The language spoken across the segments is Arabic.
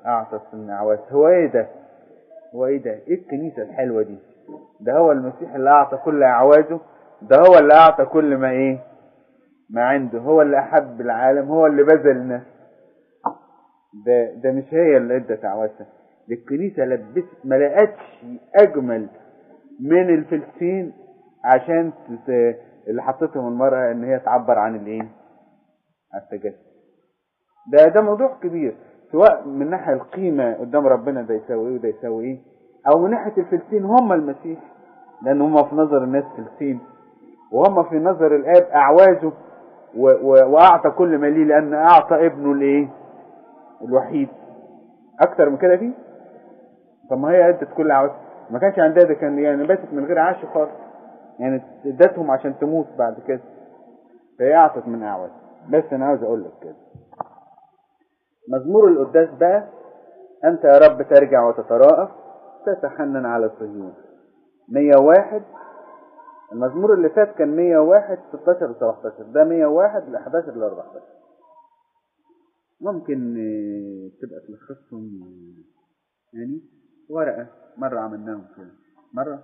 اعطت النعوات. هو ايه ده؟ هو ايه ده؟ ايه الكنيسة الحلوة دي؟ ده هو المسيح اللي اعطى كل اعوازه، ده هو اللي اعطى كل ما ايه ما عنده، هو اللي احب العالم، هو اللي بذل نفسه. ده مش هي اللي ادت اعوازها. الكنيسة لبست، ما لقتش اجمل من الفلسطين عشان اللي حطتهم المرأة ان هي تعبر عن الايه، عن التجسد. ده موضوع كبير، سواء من ناحية القيمة قدام ربنا ده يساوي ايه وده يساوي ايه، او من ناحية الفلسطين هم المسيح، لان هم في نظر الناس فلسطين، وهم في نظر الاب اعوازه، واعطى كل ما ليه، لان اعطى ابنه الايه الوحيد. اكتر من كده فيه؟ طب ما هي ادت كل اعواز، ما كانش عندها، ده كان يعني باتت من غير عاش خالص، يعني ادتهم عشان تموت بعد كده، فهي اعطت من اعواز. بس انا عاوز اقول لك كده، مزمور القداس بقى: انت يا رب ترجع وتتراءف، تتحنن على صهيون. 101. المزمور اللي فات كان 101 16 و17، ده 101 ل 11 ل 14. ممكن تبقى تلخصهم يعني ورقة، مرة عملناهم كده مرة.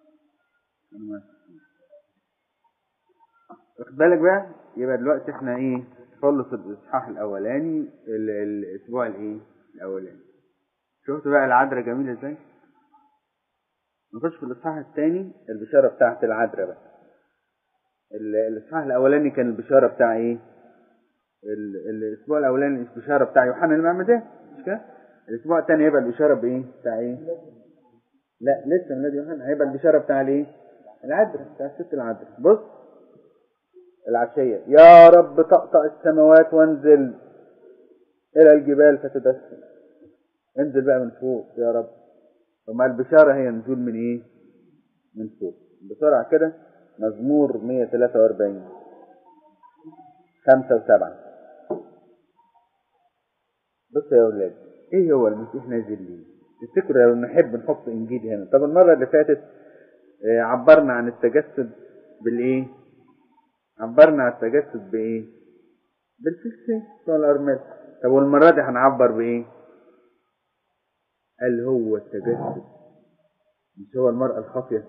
واخد بالك بقى؟ يبقى دلوقتي احنا ايه، خلص الاصحاح الاولاني، الاسبوع الايه الاولاني. شفت بقى العذراء جميلة ازاي؟ نخش في الاصحاح الثاني، البشارة بتاعت العذراء بقى. الاصحاح الاولاني كان البشارة بتاع ايه؟ الاسبوع الاولاني البشارة بتاع يوحنا المعمدان، مش كده؟ الاسبوع الثاني هيبقى البشارة بايه؟ بتاع ايه؟ لا لسه ميلاد يوحنا، هيبقى البشارة بتاع الايه؟ العذراء، بتاع الست العذراء. بص العشية: يا رب طقطق السماوات وانزل الى الجبال فتدسم. انزل بقى من فوق يا رب. وما البشارة هي نزول من ايه؟ من فوق. بسرعة كده، مزمور 143 5 و7. بص يا اولاد، ايه هو المسيح نازل ليه؟ تفتكروا لو نحب نحط انجيل هنا؟ طب المرة اللي فاتت عبرنا عن التجسد بالايه؟ عبرنا عن التجسد بايه؟ بالفلسفة بتوع الارمل. طب والمرة دي هنعبر بايه؟ قال هو التجسد، مش هو المرأة الخاطية.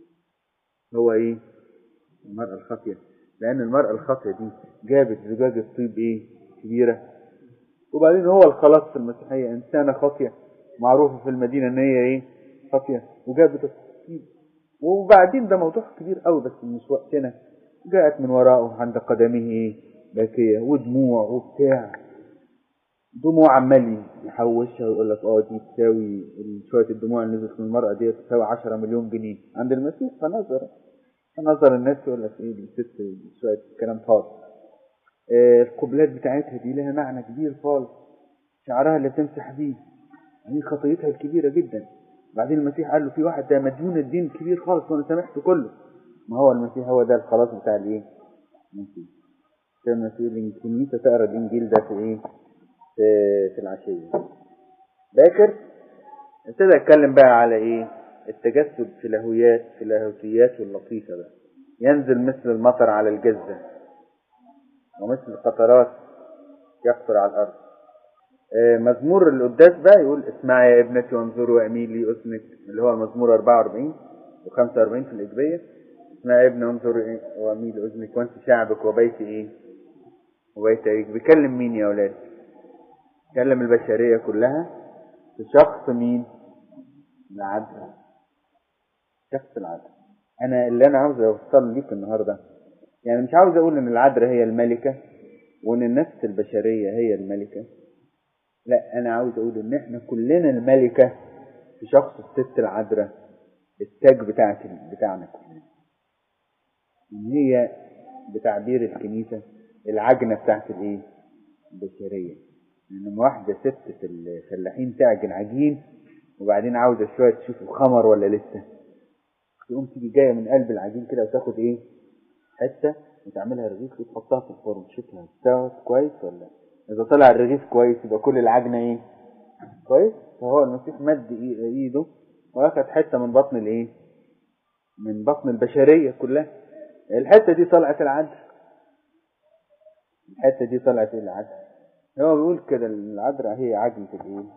هو ايه؟ المرأة الخاطية، لان المرأة الخاطية دي جابت زجاجة طيب ايه كبيرة. وبعدين هو الخلاص في المسيحية، انسانة خاطية معروفة في المدينة ان هي ايه؟ خاطية، وجابت الطيب. وبعدين ده موضوع كبير قوي بس مش وقتنا. جاءت من وراءه عند قدمه ايه؟ باكية، ودموع وبتاع، دموع عمال يحوشها ويقول لك دي تساوي، شويه الدموع اللي نزلت من المرأة دي تساوي 10 مليون جنيه عند المسيح. فنظر الناس يقول لك ايه دي ست، شويه كلام فاضي. القبلات بتاعتها دي لها معنى كبير خالص، شعرها اللي بتمسح بيه دي خطيتها الكبيره جدا. بعدين المسيح قال له في واحد ده مديون الدين كبير خالص وانا سامحته كله. ما هو المسيح هو ده الخلاص بتاع الايه؟ المسيح. كان المسيح الكنيسه تقرا الانجيل ده في ايه؟ في العشية. باكر ابتدى اتكلم بقى على ايه؟ التجسد في لاهوتيات واللطيفة بقى. ينزل مثل المطر على الجزة، ومثل القطرات يقطر على الارض. مزمور القداس بقى يقول: اسمعي يا ابنتي وانظري واميلي اذنك، اللي هو المزمور 44 و45 في الإجبية. اسمعي يا ابني وانظري واميلي اذنك، وانت شعبك وبيت ايه؟ وبيت ايه؟ بيكلم مين يا اولاد؟ كلم البشرية كلها في شخص مين؟ العدل. شخص العدل. اللي انا عاوز اوصل ليك النهاردة، يعني مش عاوز اقول ان العذراء هي الملكة وان النفس البشرية هي الملكة، لا، انا عاوز اقول ان احنا كلنا الملكة في شخص الست العذراء، التاج بتاعنا كلنا. ان هي بتعبير الكنيسة العجنة بتاعت الايه؟ البشرية. ان واحدة ست في الفلاحين تعجن عجين، وبعدين عاوزة شوية تشوفه خمر ولا لسه، تقوم تيجي جاية من قلب العجين كده وتاخد ايه؟ حتة وتعملها رغيف وتحطها في الفرن، تشوفها استوت كويس ولا. اذا طلع الرغيف كويس يبقى كل العجنة ايه؟ كويس. فهو المسيح مد ايده واخد حتة من بطن الايه؟ من بطن البشرية كلها. الحتة دي طلعت العدل، الحتة دي طلعت العدل. هو بيقول كده العذراء هي عجنة الايه؟